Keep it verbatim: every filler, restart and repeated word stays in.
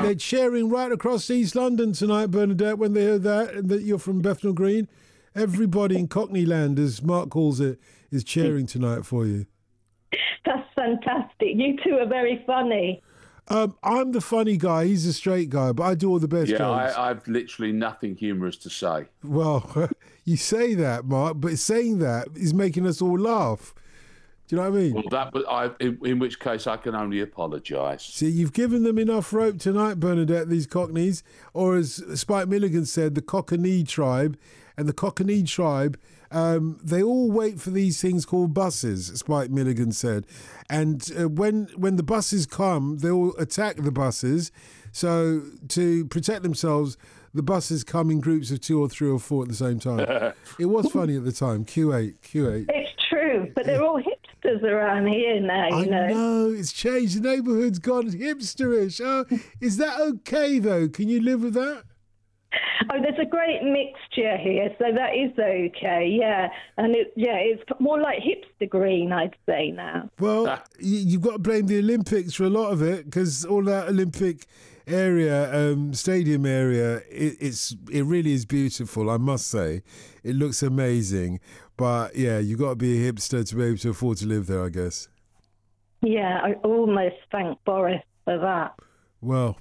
They're cheering right across East London tonight, Bernadette, when they heard that, and that you're from Bethnal Green. Everybody in Cockney land, as Mark calls it, is cheering tonight for you. That's fantastic. You two are very funny. Um, I'm the funny guy. He's the straight guy, but I do all the best Yeah, jokes. I, I've literally nothing humorous to say. Well, you say that, Mark, but saying that is making us all laugh. Do you know what I mean? Well, that, but I, in, in which case I can only apologise. See, you've given them enough rope tonight, Bernadette, these Cockneys, or as Spike Milligan said, the Cockney tribe. And the Cockney tribe, um, they all wait for these things called buses, Spike Milligan said. And uh, when when the buses come, they all attack the buses. So to protect themselves, the buses come in groups of two or three or four at the same time. It was funny at the time, Q eight, Q eight. It's true, but they're all hipsters around here now, you I know. know, it's changed. The neighbourhood's gone hipsterish. Oh, is that okay, though? Can you live with that? Oh, there's a great mixture here, so that is okay, yeah. And it, yeah, it's more like hipster green, I'd say now. Well, y- you've got to blame the Olympics for a lot of it, because all that Olympic area, um, stadium area, it, it's it really is beautiful, I must say. It looks amazing. But yeah, you've got to be a hipster to be able to afford to live there, I guess. Yeah, I almost thank Boris for that. Well,